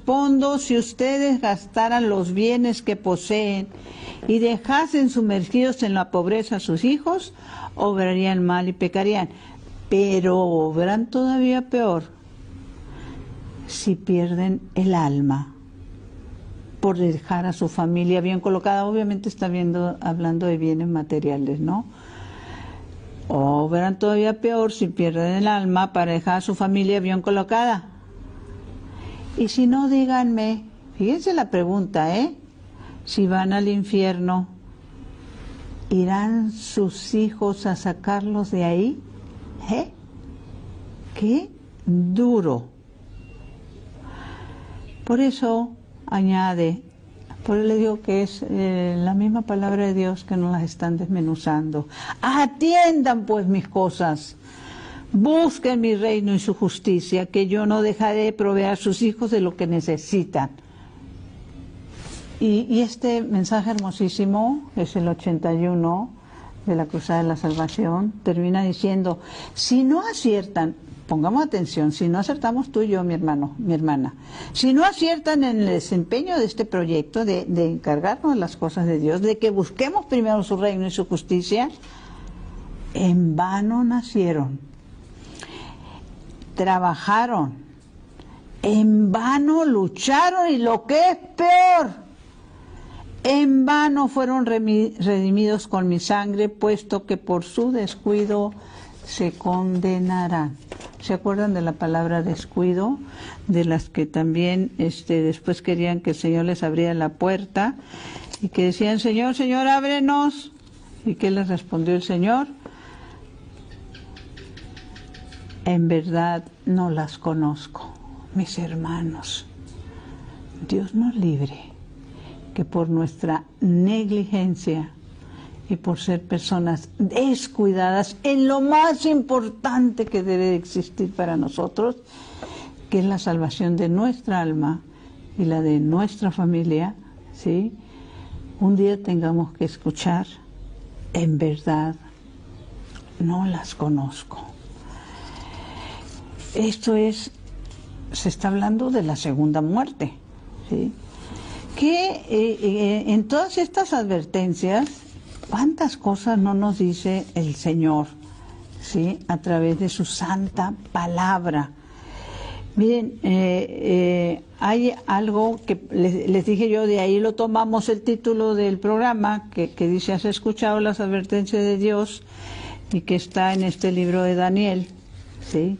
respondo, si ustedes gastaran los bienes que poseen y dejasen sumergidos en la pobreza a sus hijos, obrarían mal y pecarían. Pero obran todavía peor si pierden el alma por dejar a su familia bien colocada. Obviamente está hablando de bienes materiales, ¿no? Obran todavía peor si pierden el alma para dejar a su familia bien colocada. Y si no, díganme, fíjense la pregunta, si van al infierno, ¿irán sus hijos a sacarlos de ahí? ¡Qué duro! Por eso añade, por eso le digo que es la misma palabra de Dios que nos las están desmenuzando. Atiendan pues mis cosas, busquen mi reino y su justicia, que yo no dejaré de proveer a sus hijos de lo que necesitan. Y este mensaje hermosísimo es el 81 de la Cruzada de la Salvación, termina diciendo, si no aciertan, pongamos atención, si no acertamos tú y yo, mi hermano, mi hermana, si no aciertan en el desempeño de este proyecto, de encargarnos de las cosas de Dios, de que busquemos primero su reino y su justicia, en vano nacieron, trabajaron, en vano lucharon y lo que es peor, en vano fueron redimidos con mi sangre, puesto que por su descuido se condenarán. ¿Se acuerdan de la palabra descuido? De las que también después querían que el Señor les abriera la puerta y que decían, Señor, Señor, ábrenos. ¿Y qué les respondió el Señor? En verdad no las conozco, mis hermanos. Dios nos libre que por nuestra negligencia y por ser personas descuidadas en lo más importante que debe existir para nosotros, que es la salvación de nuestra alma y la de nuestra familia, ¿sí? Un día tengamos que escuchar, en verdad, no las conozco. Esto se está hablando de la segunda muerte, ¿sí? Que en todas estas advertencias, ¿cuántas cosas no nos dice el Señor, ¿sí? A través de su santa palabra? Miren, hay algo que les dije yo, de ahí lo tomamos el título del programa, que dice, ¿has escuchado las advertencias de Dios? Y que está en este libro de Daniel, ¿sí?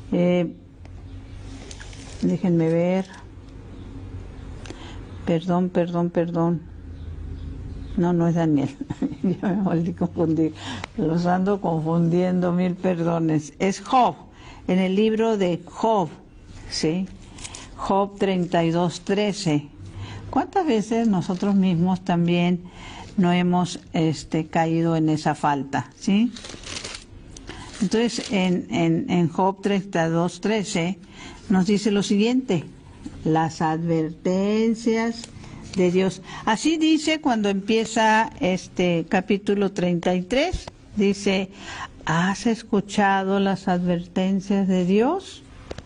Déjenme ver. Perdón. No es Daniel. Yo me volví a confundir. Los ando confundiendo, mil perdones. Es Job, en el libro de Job, ¿sí? Job 32:13. ¿Cuántas veces nosotros mismos también no hemos caído en esa falta, ¿sí? Entonces, en Job 32:13 nos dice lo siguiente: las advertencias de Dios. Así dice cuando empieza este capítulo 33, dice, ¿has escuchado las advertencias de Dios?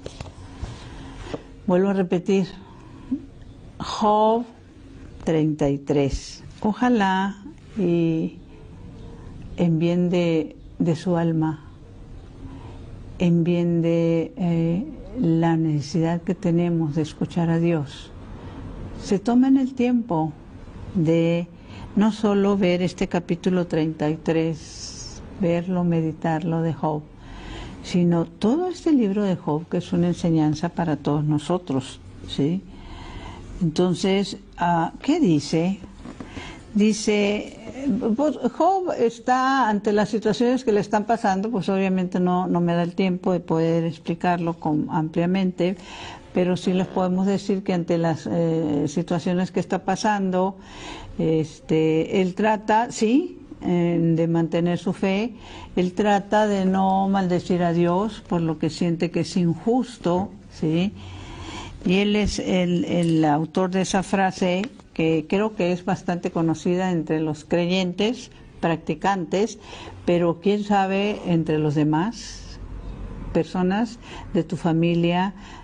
Vuelvo a repetir, Job 33. Ojalá y en bien de su alma, en bien de la necesidad que tenemos de escuchar a Dios, se tomen el tiempo de no solo ver este capítulo 33, verlo, meditarlo de Job, sino todo este libro de Job, que es una enseñanza para todos nosotros, ¿sí? Entonces, ¿qué dice? Dice, pues Job está ante las situaciones que le están pasando, pues obviamente no me da el tiempo de poder explicarlo ampliamente, pero sí les podemos decir que ante las situaciones que está pasando, él trata, sí, de mantener su fe, él trata de no maldecir a Dios por lo que siente que es injusto, ¿sí? Y él es el autor de esa frase, que creo que es bastante conocida entre los creyentes, practicantes, pero quién sabe entre los demás personas de tu familia,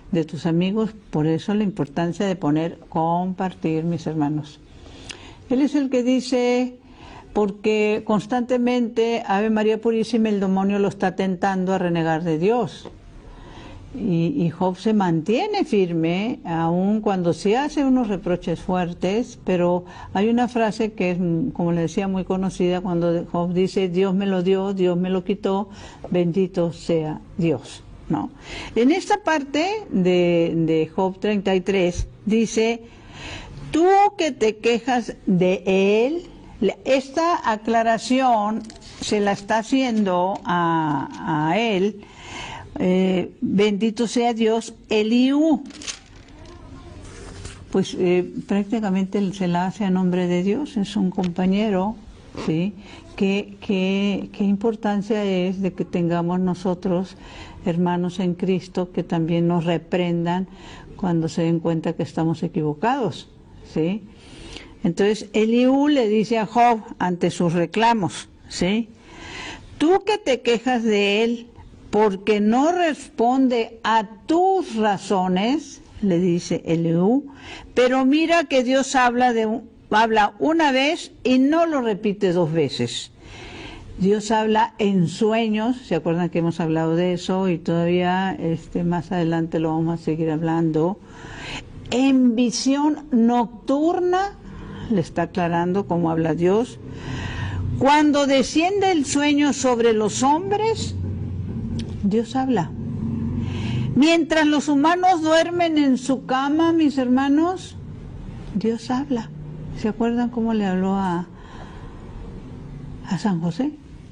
de tus amigos. Por eso la importancia de compartir, mis hermanos. Él es el que dice, porque constantemente, Ave María Purísima, el demonio lo está tentando a renegar de Dios. Y Job se mantiene firme, aun cuando sí hace unos reproches fuertes, pero hay una frase que es, como le decía, muy conocida, cuando Job dice, Dios me lo dio, Dios me lo quitó, bendito sea Dios, ¿no? En esta parte de Job 33 dice, tú que te quejas de él, esta aclaración se la está haciendo a él, bendito sea Dios, Eliú, pues prácticamente se la hace a nombre de Dios, es un compañero, ¿sí? ¿Qué importancia es de que tengamos nosotros, hermanos en Cristo, que también nos reprendan cuando se den cuenta que estamos equivocados, ¿sí? Entonces Eliú le dice a Job ante sus reclamos, ¿sí? Tú que te quejas de él, porque no responde a tus razones, le dice Eliú, pero mira que Dios habla una vez y no lo repite dos veces. Dios habla en sueños, ¿se acuerdan que hemos hablado de eso? Y todavía más adelante lo vamos a seguir hablando. En visión nocturna, le está aclarando cómo habla Dios. Cuando desciende el sueño sobre los hombres, Dios habla. Mientras los humanos duermen en su cama, mis hermanos, Dios habla. ¿Se acuerdan cómo le habló a San José?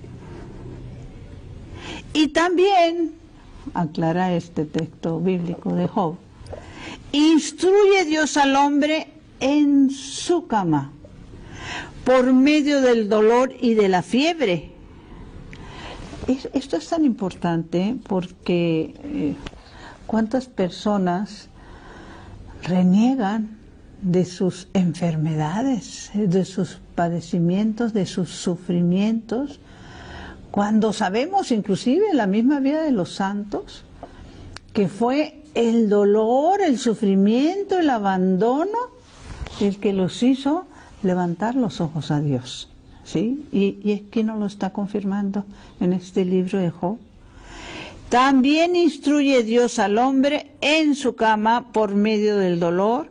Y también, aclara este texto bíblico de Job, instruye Dios al hombre en su cama, por medio del dolor y de la fiebre. Esto es tan importante porque cuántas personas reniegan de sus enfermedades, de sus padecimientos, de sus sufrimientos, cuando sabemos, inclusive en la misma vida de los santos, que fue el dolor, el sufrimiento, el abandono el que los hizo levantar los ojos a Dios. ¿Sí? Y es que nos lo está confirmando en este libro de Job. También instruye Dios al hombre en su cama por medio del dolor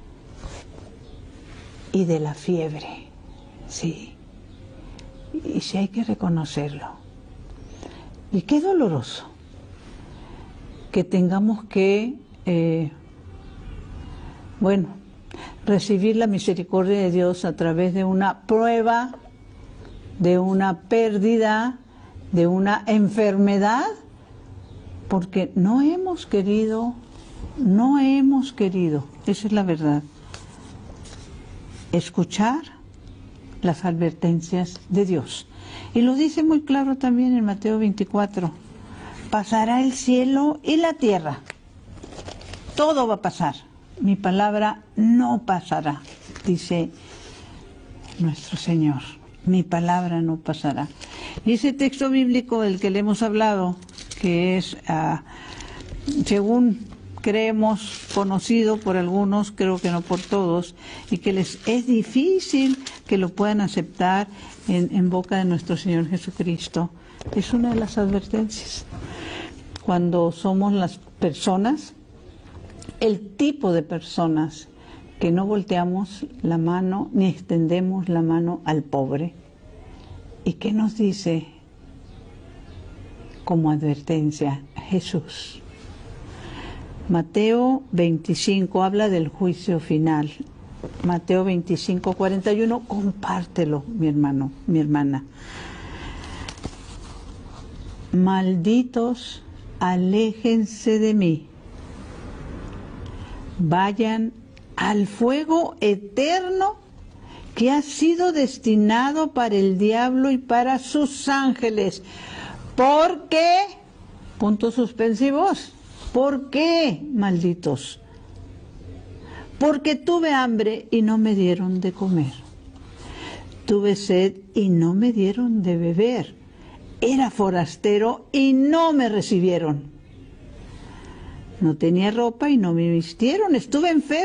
y de la fiebre. Sí. Y sí hay que reconocerlo. Y qué doloroso que tengamos que, recibir la misericordia de Dios a través de una prueba, de una pérdida, de una enfermedad, porque no hemos querido, esa es la verdad, escuchar las advertencias de Dios. Y lo dice muy claro también en Mateo 24, pasará el cielo y la tierra, todo va a pasar, mi palabra no pasará, dice nuestro Señor. Mi palabra no pasará. Y ese texto bíblico del que le hemos hablado, que es, según creemos, conocido por algunos, creo que no por todos, y que les es difícil que lo puedan aceptar en boca de nuestro Señor Jesucristo, es una de las advertencias. Cuando somos las personas, el tipo de personas que no volteamos la mano ni extendemos la mano al pobre. ¿Y qué nos dice como advertencia Jesús? Mateo 25 habla del juicio final. Mateo 25, 41, compártelo, mi hermano, mi hermana. Malditos, aléjense de mí. Vayan al fuego eterno que ha sido destinado para el diablo y para sus ángeles. ¿Por qué? Puntos suspensivos. ¿Por qué, malditos? Porque tuve hambre y no me dieron de comer. Tuve sed y no me dieron de beber. Era forastero y no me recibieron. No tenía ropa y no me vistieron. Estuve enfermo.